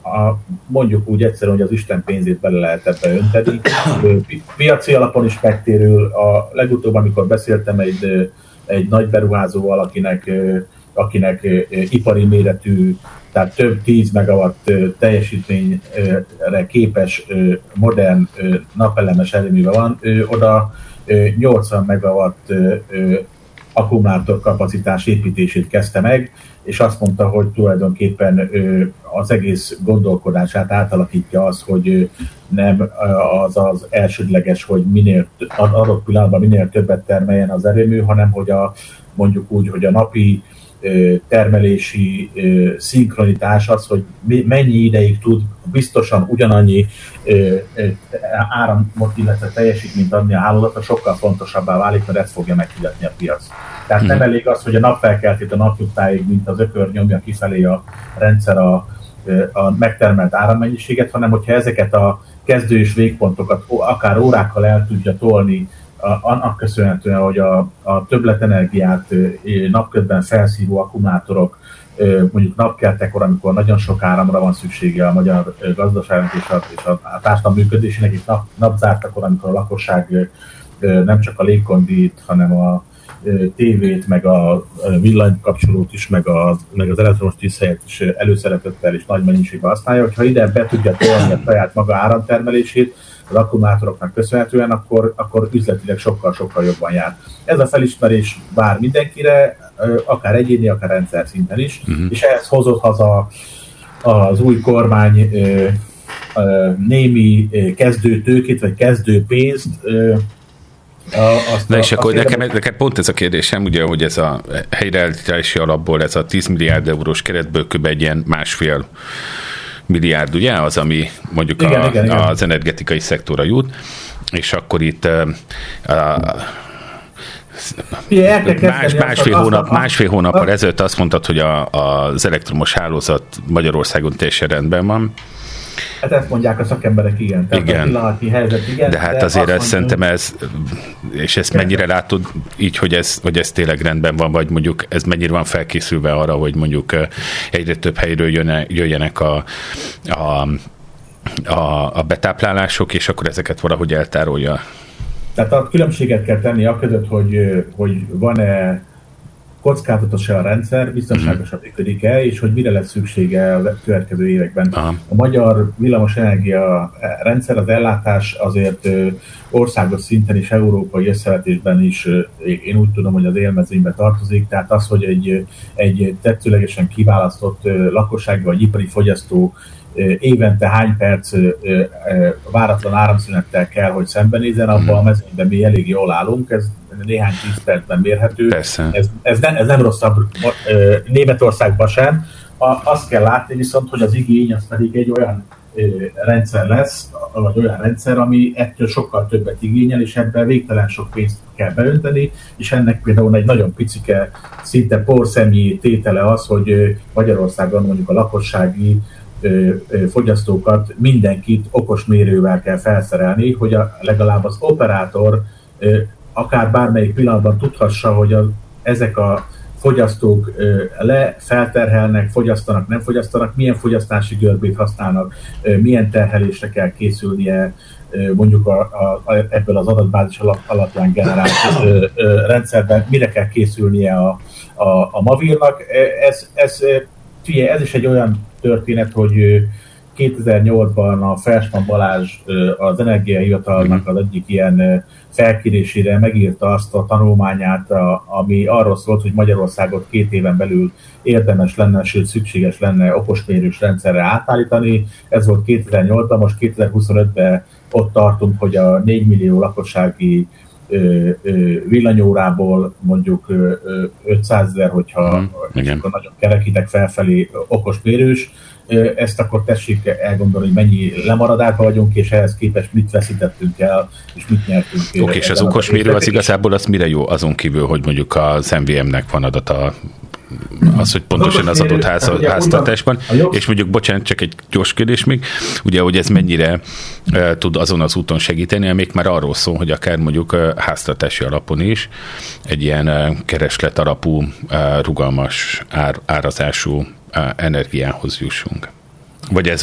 mondjuk úgy egyszerűen, hogy az Isten pénzét bele lehet ebbe önteni. Piaci alapon is megtérül. A legutóbb, amikor beszéltem egy nagy beruházóval, akinek ipari méretű, tehát több 10 megawatt teljesítményre képes modern napelemes erőműve van, oda 80 megawatt akkumulátor kapacitás építését kezdte meg, és azt mondta, hogy tulajdonképpen az egész gondolkodását átalakítja az, hogy nem az elsődleges, hogy adott pillanatban minél többet termeljen az erőmű, hanem hogy mondjuk úgy, hogy a napi termelési szinkronitás az, hogy mennyi ideig tud biztosan ugyanannyi áramot, illetve teljesítményt adni a hálózatra, sokkal fontosabbá válik, mert ezt fogja megfizetni a piac. Tehát nem elég az, hogy a napfelkeltét a napnyugtáig, mint az ökör nyomja kifelé a rendszer a megtermelt árammennyiséget, hanem hogyha ezeket a kezdő és végpontokat akár órákkal el tudja tolni, annak köszönhetően, hogy a többletenergiát napközben felszívó akkumulátorok, mondjuk napkeltekor, amikor nagyon sok áramra van szüksége a magyar gazdaságnak és a társadalom működésének, és napzártakor, amikor a lakosság nem csak a légkondit, hanem a tévét, meg a villanykapcsolót is, meg az elektromos tűzhelyet is előszeretettel és nagy mennyiségben használja. Hogyha ide be tudja tolni a saját maga áramtermelését, az akkumulátoroknak köszönhetően, akkor üzletileg sokkal-sokkal jobban jár. Ez a felismerés vár mindenkire, akár egyéni, akár rendszer szinten is, és ehhez hozott haza az új kormány némi kezdőtőkét, vagy kezdőpénzt. Na és akkor nekem pont ez a kérdésem, ugye, hogy ez a helyreállítási alapból, ez a 10 milliárd eurós keretből kb. Egy ilyen 1,5 milliárd, ugye, az, ami mondjuk igen. Az energetikai szektorra jut, és akkor itt másfél hónappal ezelőtt azt mondtad, hogy az elektromos hálózat Magyarországon teljesen rendben van. Hát ezt mondják a szakemberek, igen. Tehát a pillanatnyi helyzet, igen. De hát azért ezt szerintem és ezt mennyire látod így, hogy ez tényleg rendben van, vagy mondjuk ez mennyire van felkészülve arra, hogy mondjuk egyre több helyről jöjjenek a betáplálások, és akkor ezeket valahogy eltárolja. Tehát a különbséget kell tenni aközött, hogy van-e kockázatos-e a rendszer, biztonságosan működik-e, és hogy mire lesz szüksége a következő években. Aha. A magyar villamosenergia rendszer, az ellátás azért országos szinten és európai összevetésben is, én úgy tudom, hogy az élmezőnybe tartozik, tehát az, hogy egy tetszőlegesen kiválasztott lakossági vagy ipari fogyasztó évente hány perc váratlan áramszünettel kell, hogy szembenézzen, abban a mezőnyben mi elég jól állunk, ez néhány 10 percben mérhető. Ez nem rosszabb Németországban sem. Azt kell látni viszont, hogy az igény az pedig egy olyan rendszer lesz, vagy olyan rendszer, ami ettől sokkal többet igényel, és ebben végtelen sok pénzt kell beönteni, és ennek például egy nagyon picike, szinte porszemnyi tétele az, hogy Magyarországon mondjuk a lakossági fogyasztókat, mindenkit okos mérővel kell felszerelni, hogy legalább az operátor akár bármelyik pillanatban tudhassa, hogy ezek a fogyasztók felterhelnek, fogyasztanak, nem fogyasztanak, milyen fogyasztási görbét használnak, milyen terhelésre kell készülnie, mondjuk ebből az adatbázis alapján generált rendszerben, mire kell készülnie a Mavirnak. Ez is egy olyan történet, hogy 2008-ban a Felsman Balázs az Energiahivatalnak az egyik ilyen felkérésére megírta azt a tanulmányát, ami arról szólt, hogy Magyarországot 2 éven belül érdemes lenne, sőt szükséges lenne okosmérős rendszerre átállítani. Ez volt 2008-ban, most 2025-ben ott tartunk, hogy a 4 millió lakossági villanyórából mondjuk 500 000, hogyha nagyon kerekítek felfelé okosmérős, ezt akkor tessék elgondolni, hogy mennyi lemaradásban vagyunk, és ehhez képest mit veszítettünk el, és mit nyertünk. Oké, és az okosmérő az igazából az mire jó azon kívül, hogy mondjuk az MVM-nek van adata, az, hogy pontosan az adott háztartásban, és mondjuk, bocsánat, csak egy gyors kérdés még, ugye, hogy ez mennyire tud azon az úton segíteni, amik már arról szól, hogy akár mondjuk háztartási alapon is egy ilyen kereslet alapú, rugalmas árazású energiához jussunk. Vagy ez